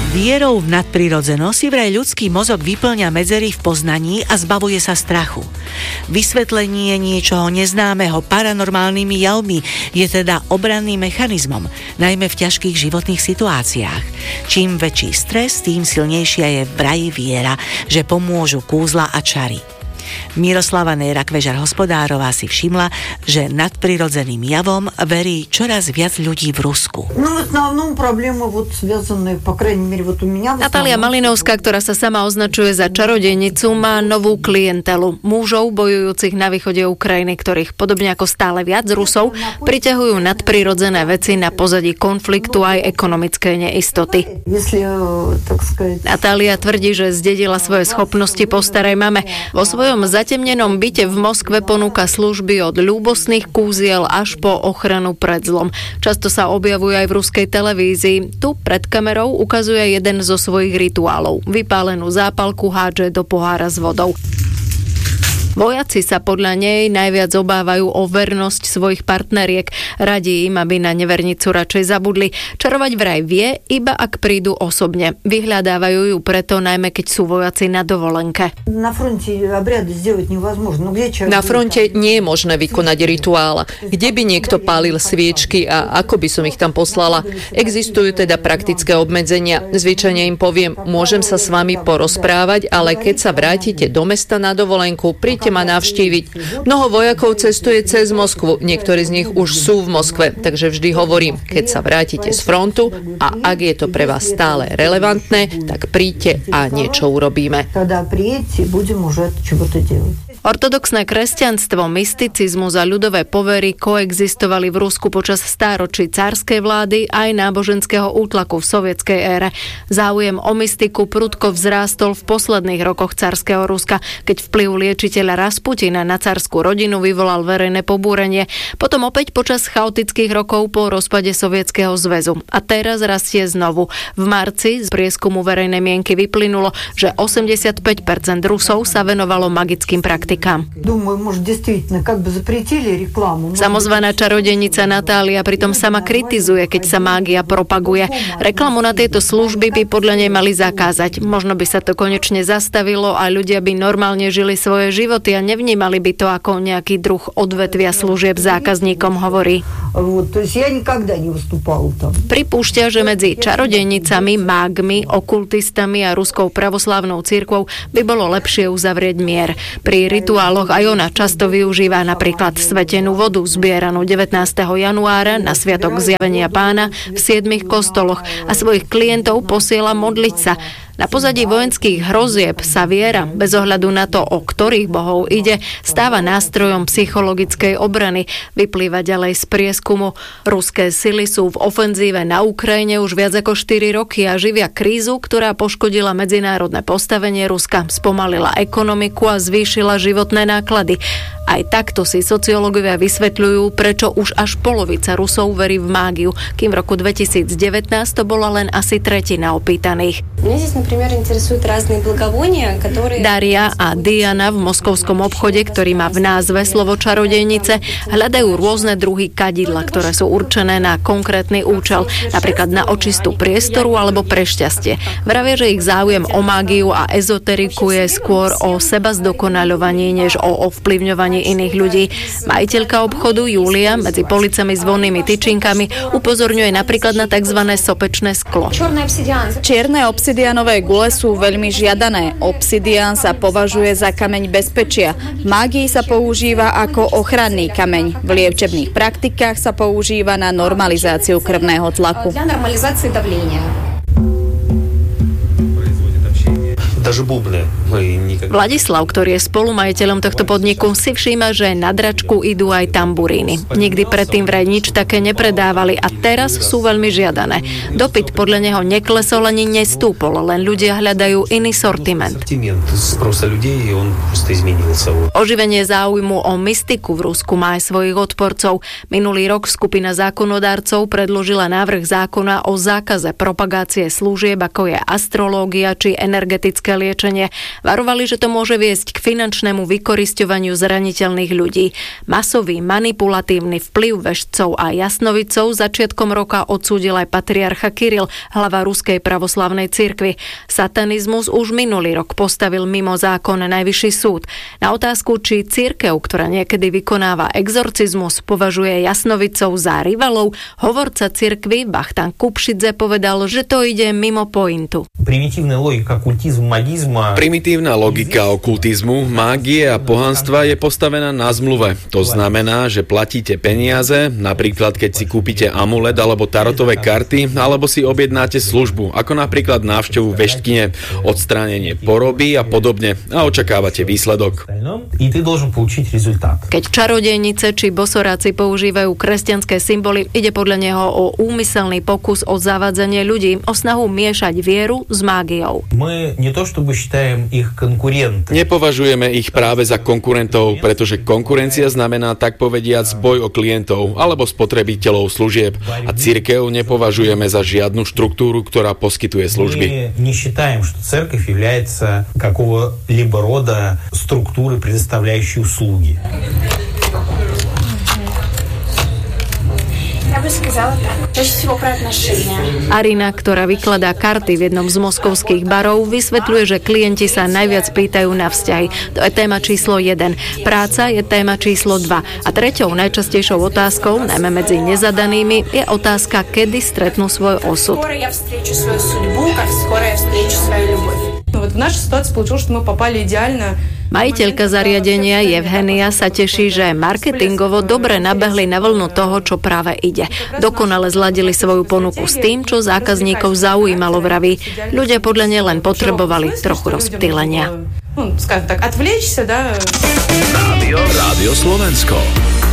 Vierou v nadprirodzenosť si vraj ľudský mozog vyplňa medzery v poznaní a zbavuje sa strachu. Vysvetlenie niečoho neznámeho paranormálnymi javmi je teda obranným mechanizmom, najmä v ťažkých životných situáciách. Čím väčší stres, tým silnejšia je vraj viera, že pomôžu kúzla a čary. Miroslava Nejra-Kvežar-Hospodárová si všimla, že nadprirodzeným javom verí čoraz viac ľudí v Rusku. Natália Malinovská, ktorá sa sama označuje za čarodejnicu, má novú klientelu. Mužov bojujúcich na východe Ukrajiny, ktorých podobne ako stále viac Rusov priťahujú nadprirodzené veci na pozadí konfliktu aj ekonomickej neistoty. Natália tvrdí, že zdedila svoje schopnosti po starej mame. Vo svojom zatemnenom byte v Moskve ponúka služby od ľúbosných kúziel až po ochranu pred zlom. Často sa objavuje aj v ruskej televízii. Tu pred kamerou ukazuje jeden zo svojich rituálov. Vypálenú zápalku hádže do pohára s vodou. Vojaci sa podľa nej najviac obávajú o vernosť svojich partneriek. Radí im, aby na nevernicu radšej zabudli. Čarovať vraj vie, iba ak prídu osobne. Vyhľadávajú ju preto, najmä keď sú vojaci na dovolenke. Na fronte nie je možné vykonať rituál. Kde by niekto pálil sviečky a ako by som ich tam poslala? Existujú teda praktické obmedzenia. Zvyčajne im poviem, môžem sa s vami porozprávať, ale keď sa vrátite do mesta na dovolenku, príďte ma navštíviť. Mnoho vojakov cestuje cez Moskvu, niektorí z nich už sú v Moskve, takže vždy hovorím, keď sa vrátite z frontu a ak je to pre vás stále relevantné, tak príďte a niečo urobíme. Ortodoxné kresťanstvo, mysticizmus a ľudové povery koexistovali v Rusku počas stáročí cárskej vlády aj náboženského útlaku v sovietskej ére. Záujem o mystiku prudko vzrástol v posledných rokoch cárskeho Ruska, keď vplyv liečiteľa Rasputina na cárskú rodinu vyvolal verejné pobúrenie. Potom opäť počas chaotických rokov po rozpade Sovietskeho zväzu. A teraz rastie znovu. V marci z prieskumu verejnej mienky vyplynulo, že 85% Rusov sa venovalo magickým praktikám. Samozvaná čarodejnica Natália pritom sama kritizuje, keď sa mágia propaguje. Reklamu na tieto služby by podľa nej mali zakázať. Možno by sa to konečne zastavilo a ľudia by normálne žili svoje životy a nevnímali by to ako nejaký druh odvetvia služieb zákazníkom, hovorí. Pripúšťa, že medzi čarodejnicami, mágmi, okultistami a ruskou pravoslávnou cirkvou by bolo lepšie uzavrieť mier. Pri rituáloch aj ona často využíva napríklad svetenú vodu zbieranú 19. januára na sviatok Zjavenia Pána v 7 kostoloch a svojich klientov posiela modliť sa. Na pozadí vojenských hrozieb sa viera, bez ohľadu na to, o ktorých bohov ide, stáva nástrojom psychologickej obrany. Vyplýva ďalej z prieskumu. Ruské sily sú v ofenzíve na Ukrajine už viac ako 4 roky a živia krízu, ktorá poškodila medzinárodné postavenie Ruska, spomalila ekonomiku a zvýšila životné náklady. Aj takto si sociológovia vysvetľujú, prečo už až polovica Rusov verí v mágiu, kým v roku 2019 to bola len asi tretina opýtaných. Daria a Diana v moskovskom obchode, ktorý má v názve slovo čarodejnice, hľadajú rôzne druhy kadidla, ktoré sú určené na konkrétny účel, napríklad na očistu priestoru alebo pre šťastie. Vravia, že ich záujem o mágiu a ezoteriku je skôr o seba zdokonaľovaní, než o ovplyvňovaní iných ľudí. Majiteľka obchodu Julia medzi policami s vonnými tyčinkami upozorňuje napríklad na tzv. Sopečné sklo. Čierne obsidianové gule sú veľmi žiadané. Obsidián sa považuje za kameň bezpečia. V mágii sa používa ako ochranný kameň. V liečebných praktikách sa používa na normalizáciu krvného tlaku. Vladislav, ktorý je spolumajiteľom tohto podniku, si všíma, že na dračku idú aj tamburíny. Nikdy predtým vraj nič také nepredávali a teraz sú veľmi žiadané. Dopyt podľa neho neklesol ani nestúpol, len ľudia hľadajú iný sortiment. Oživenie záujmu o mystiku v Rusku má aj svojich odporcov. Minulý rok skupina zákonodárcov predložila návrh zákona o zákaze propagácie služieb, ako je astrológia či energetické liečenie. Varovali, že to môže viesť k finančnému vykorisťovaniu zraniteľných ľudí. Masový manipulatívny vplyv vešcov a jasnovidcov začiatkom roka odsúdil aj patriarcha Kiril, hlava Ruskej pravoslavnej cirkvi. Satanizmus už minulý rok postavil mimo zákon Najvyšší súd. Na otázku, či cirkev, ktorá niekedy vykonáva exorcizmus, považuje jasnovidcov za rivalov, hovorca cirkvi Bachtan Kupšidze povedal, že to ide mimo pointu. Primitívna logika okultizmu, mágie a pohanstva je postavená na zmluve. To znamená, že platíte peniaze, napríklad keď si kúpite amulet alebo tarotové karty, alebo si objednáte službu, ako napríklad návštevu veštkine, odstránenie poroby a podobne, a očakávate výsledok. Keď čarodejnice či bosoráci používajú kresťanské symboly, ide podľa neho o úmyselný pokus o zavádzanie ľudí, o snahu miešať vieru s mágiou. Nepovažujeme ich práve za konkurentov, pretože konkurencia znamená tak povediac boj o klientov alebo spotrebiteľov služieb a cirkev nepovažujeme za žiadnu štruktúru, ktorá poskytuje služby. Структуры, предоставляющие услуги. Ja by сказала tak. Arina, ktorá vykladá karty v jednom z moskovských barov, vysvetľuje, že klienti sa najviac pýtajú na vzťahy. To je téma číslo 1. Práca je téma číslo 2. A treťou najčastejšou otázkou, najmä medzi nezadanými, je otázka, kedy stretnú svoj osud. В нашей ситуации получилось, что мы попали идеально. Majiteľka zariadenia Evhenia sa teší, že marketingovo dobre nabehli na vlnu toho, čo práve ide. Dokonale zladili svoju ponuku s tým, čo zákazníkov zaujímalo, vraví. Ľudia podľa nej len potrebovali trochu rozptýlenia. Skажем tak, отвлечься, да. Rádio Slovensko.